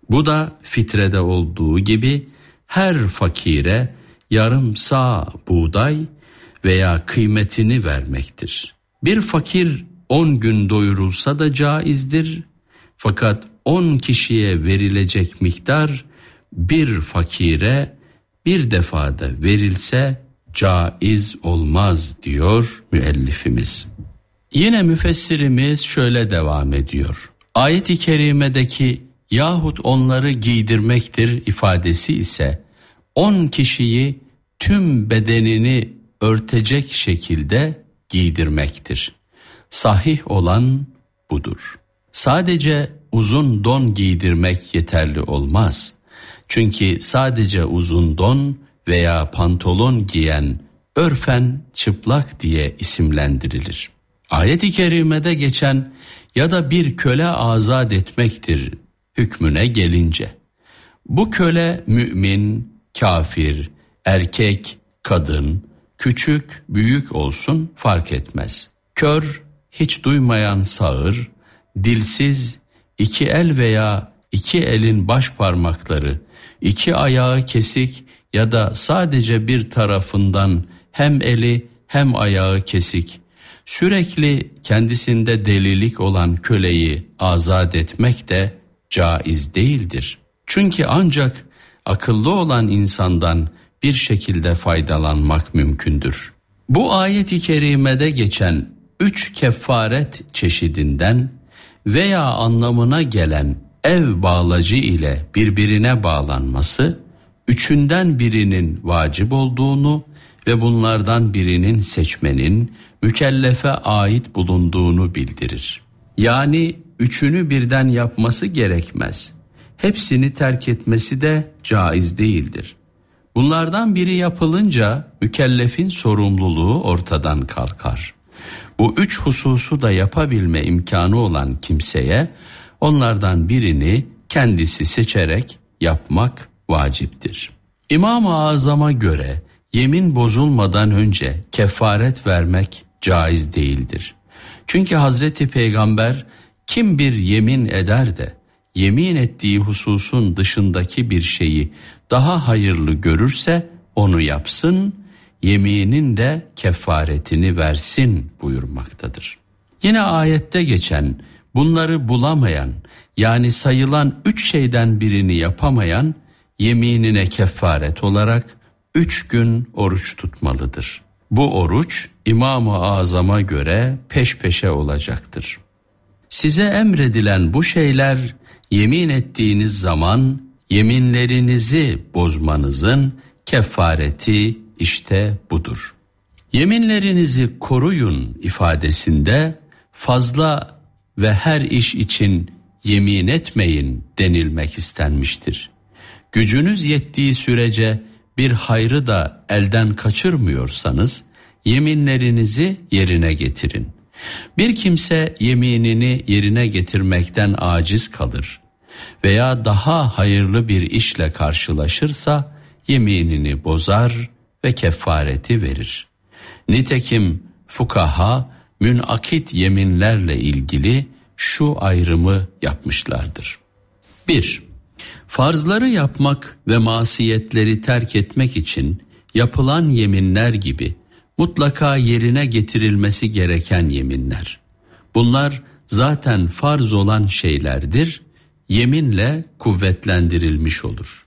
Bu da fitrede olduğu gibi her fakire yarım sağ buğday veya kıymetini vermektir. Bir fakir 10 gün doyurulsa da caizdir. Fakat 10 kişiye verilecek miktar bir fakire bir defada verilse caiz olmaz diyor müellifimiz. Yine müfessirimiz şöyle devam ediyor. Ayet-i kerimedeki yahut onları giydirmektir ifadesi ise 10 kişiyi tüm bedenini örtecek şekilde giydirmektir. Sahih olan budur. Sadece uzun don giydirmek yeterli olmaz. Çünkü sadece uzun don veya pantolon giyen örfen çıplak diye isimlendirilir. Ayet-i kerimede geçen ya da bir köle azat etmektir hükmüne gelince. Bu köle mümin, kafir, erkek, kadın, küçük, büyük olsun fark etmez. Kör, hiç duymayan sağır, dilsiz, 2 el veya 2 elin baş parmakları, 2 ayağı kesik ya da sadece bir tarafından hem eli hem ayağı kesik, sürekli kendisinde delilik olan köleyi azat etmek de caiz değildir. Çünkü ancak akıllı olan insandan bir şekilde faydalanmak mümkündür. Bu ayet-i kerimede geçen 3 kefaret çeşidinden veya anlamına gelen ev bağlacı ile birbirine bağlanması, üçünden birinin vacip olduğunu ve bunlardan birinin seçmenin mükellefe ait bulunduğunu bildirir. Yani üçünü birden yapması gerekmez. Hepsini terk etmesi de caiz değildir. Bunlardan biri yapılınca mükellefin sorumluluğu ortadan kalkar. Bu 3 hususu da yapabilme imkanı olan kimseye onlardan birini kendisi seçerek yapmak vaciptir. İmam-ı Azam'a göre yemin bozulmadan önce kefaret vermek caiz değildir. Çünkü Hazreti Peygamber kim bir yemin eder de yemin ettiği hususun dışındaki bir şeyi daha hayırlı görürse onu yapsın, yeminin de kefaretini versin buyurmaktadır. Yine ayette geçen bunları bulamayan yani sayılan 3 şeyden birini yapamayan yeminine kefaret olarak 3 gün oruç tutmalıdır. Bu oruç İmam-ı Azam'a göre peş peşe olacaktır. Size emredilen bu şeyler yemin ettiğiniz zaman yeminlerinizi bozmanızın kefareti işte budur. Yeminlerinizi koruyun ifadesinde fazla ve her iş için yemin etmeyin denilmek istenmiştir. Gücünüz yettiği sürece bir hayrı da elden kaçırmıyorsanız yeminlerinizi yerine getirin. Bir kimse yeminini yerine getirmekten aciz kalır veya daha hayırlı bir işle karşılaşırsa yeminini bozar ve kefareti verir. Nitekim fukaha münakit yeminlerle ilgili şu ayrımı yapmışlardır. 1. Farzları yapmak ve masiyetleri terk etmek için yapılan yeminler gibi mutlaka yerine getirilmesi gereken yeminler. Bunlar zaten farz olan şeylerdir, yeminle kuvvetlendirilmiş olur.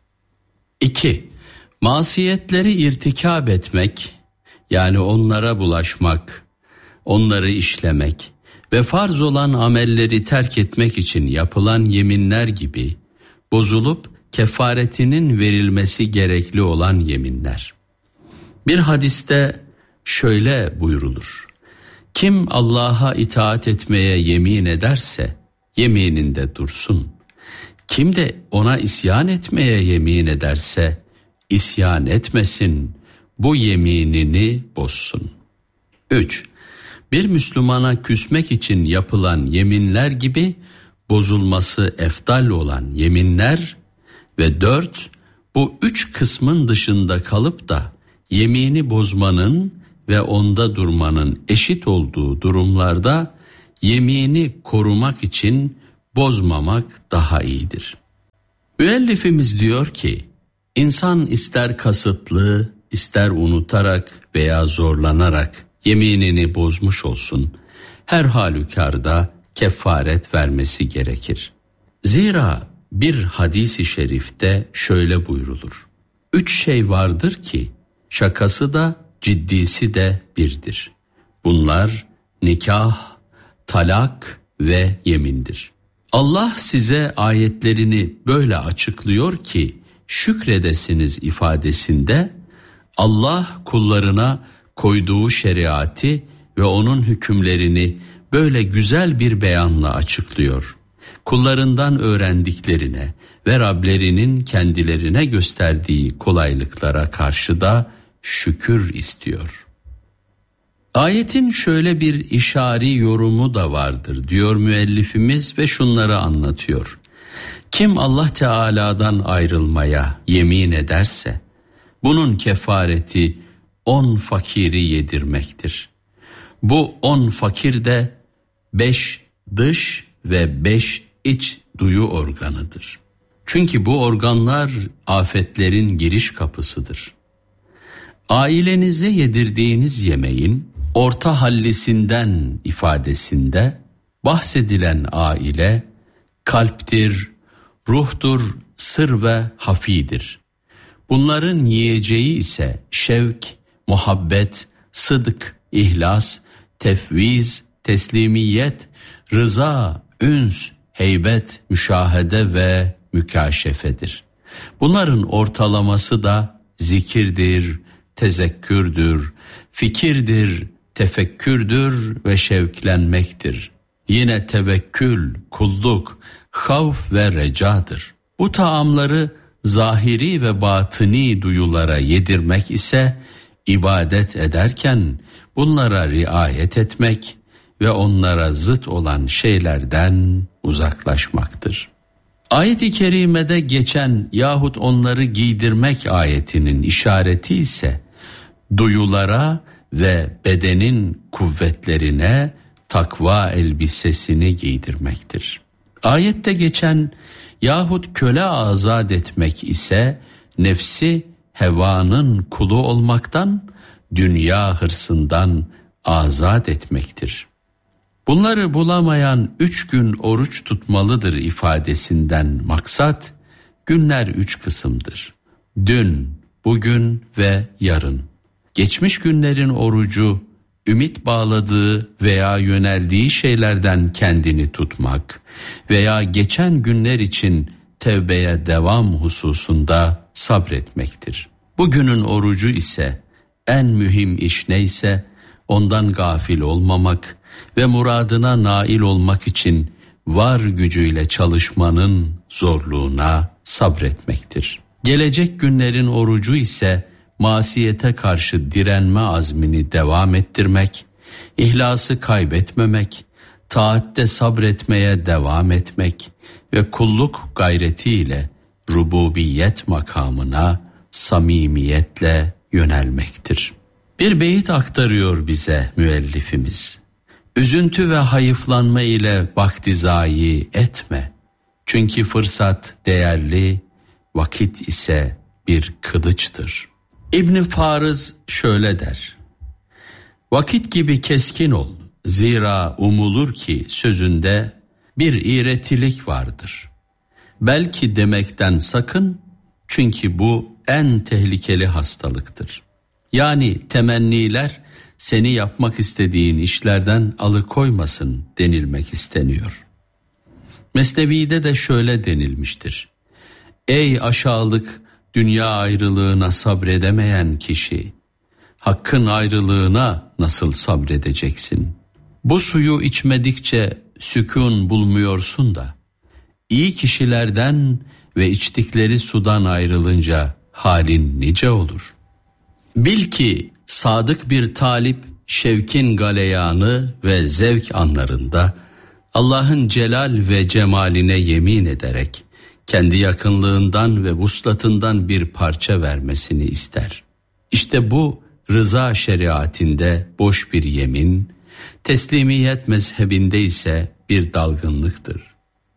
2. Masiyetleri irtikab etmek, yani onlara bulaşmak, onları işlemek ve farz olan amelleri terk etmek için yapılan yeminler gibi bozulup kefaretinin verilmesi gerekli olan yeminler. Bir hadiste şöyle buyurulur: kim Allah'a itaat etmeye yemin ederse yemininde dursun. Kim de ona isyan etmeye yemin ederse isyan etmesin, bu yeminini bozsun. 3. Bir Müslümana küsmek için yapılan yeminler gibi bozulması eftal olan yeminler ve 4. Bu 3 kısmın dışında kalıp da yemini bozmanın ve onda durmanın eşit olduğu durumlarda yemini korumak için bozmamak daha iyidir. Müellifimiz diyor ki, insan ister kasıtlı, ister unutarak veya zorlanarak yeminini bozmuş olsun, her halükarda kefaret vermesi gerekir. Zira bir hadis-i şerifte şöyle buyrulur: 3 şey vardır ki şakası da ciddisi de birdir. Bunlar nikah, talak ve yemindir. Allah size ayetlerini böyle açıklıyor ki şükredesiniz ifadesinde Allah kullarına koyduğu şeriatı ve onun hükümlerini böyle güzel bir beyanla açıklıyor. Kullarından öğrendiklerine ve Rablerinin kendilerine gösterdiği kolaylıklara karşı da şükür istiyor. Ayetin şöyle bir işari yorumu da vardır diyor müellifimiz ve şunları anlatıyor. Kim Allah Teala'dan ayrılmaya yemin ederse bunun kefareti 10 fakiri yedirmektir. Bu 10 fakir de 5 dış ve 5 iç duyu organıdır. Çünkü bu organlar afetlerin giriş kapısıdır. Ailenize yedirdiğiniz yemeğin orta hallisinden ifadesinde bahsedilen aile kalptir, ruhtur, sır ve hafidir. Bunların yiyeceği ise şevk, muhabbet, sıdk, ihlas, tefviz, teslimiyet, rıza, üns, heybet, müşahede ve mükaşefedir. Bunların ortalaması da zikirdir, tezekkürdür, fikirdir, tefekkürdür ve şevklenmektir. Yine tevekkül, kulluk, havf ve recadır. Bu taamları zahiri ve batıni duyulara yedirmek ise ibadet ederken bunlara riayet etmek ve onlara zıt olan şeylerden uzaklaşmaktır. Ayet-i kerimede geçen yahut onları giydirmek ayetinin işareti ise duyulara ve bedenin kuvvetlerine takva elbisesini giydirmektir. Ayette geçen yahut köle azat etmek ise nefsi hevanın kulu olmaktan, dünya hırsından azat etmektir. Bunları bulamayan 3 gün oruç tutmalıdır ifadesinden maksat, günler 3 kısımdır. Dün, bugün ve yarın. Geçmiş günlerin orucu, ümit bağladığı veya yöneldiği şeylerden kendini tutmak veya geçen günler için tevbeye devam hususunda sabretmektir. Bugünün orucu ise en mühim iş neyse ondan gafil olmamak ve muradına nail olmak için var gücüyle çalışmanın zorluğuna sabretmektir. Gelecek günlerin orucu ise masiyete karşı direnme azmini devam ettirmek, ihlası kaybetmemek, taatte sabretmeye devam etmek ve kulluk gayretiyle rububiyet makamına samimiyetle yönelmektir. Bir beyit aktarıyor bize müellifimiz. Üzüntü ve hayıflanma ile vakti zayi etme. Çünkü fırsat değerli, vakit ise bir kılıçtır. İbn Farız şöyle der: vakit gibi keskin ol, zira umulur ki sözünde bir iğretilik vardır. Belki demekten sakın, çünkü bu en tehlikeli hastalıktır. Yani temenniler seni yapmak istediğin işlerden alıkoymasın denilmek isteniyor. Mesnevi'de de şöyle denilmiştir: ey aşağılık, dünya ayrılığına sabredemeyen kişi, hakkın ayrılığına nasıl sabredeceksin? Bu suyu içmedikçe sükun bulmuyorsun da, iyi kişilerden ve içtikleri sudan ayrılınca halin nice olur. Bil ki sadık bir talip şevkin galeyanı ve zevk anlarında Allah'ın celal ve cemaline yemin ederek kendi yakınlığından ve vuslatından bir parça vermesini ister. İşte bu rıza şeriatinde boş bir yemin, teslimiyet mezhebinde ise bir dalgınlıktır.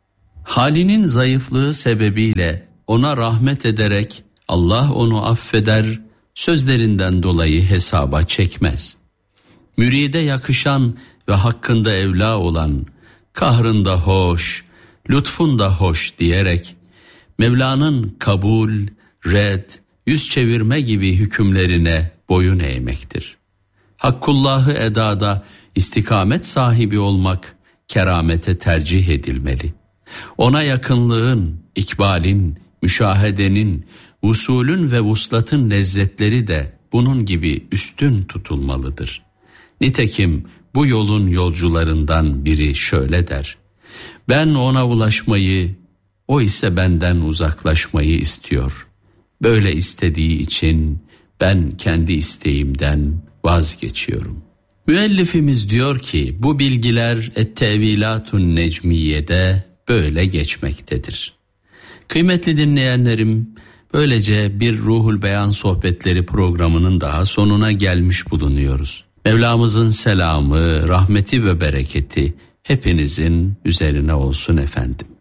Halinin zayıflığı sebebiyle ona rahmet ederek Allah onu affeder, sözlerinden dolayı hesaba çekmez. Müride yakışan ve hakkında evla olan, kahrında hoş, lütfunda hoş diyerek Mevla'nın kabul, red, yüz çevirme gibi hükümlerine boyun eğmektir. Hakkullahı edada istikamet sahibi olmak keramete tercih edilmeli. Ona yakınlığın, ikbalin, müşahedenin, usulün ve vuslatın lezzetleri de bunun gibi üstün tutulmalıdır. Nitekim bu yolun yolcularından biri şöyle der: ben ona ulaşmayı, o ise benden uzaklaşmayı istiyor. Böyle istediği için ben kendi isteğimden vazgeçiyorum. Müellifimiz diyor ki bu bilgiler et-tevilatun necmiyede böyle geçmektedir. Kıymetli dinleyenlerim, böylece bir Ruhul Beyan sohbetleri programının daha sonuna gelmiş bulunuyoruz. Mevlamızın selamı, rahmeti ve bereketi hepinizin üzerine olsun efendim.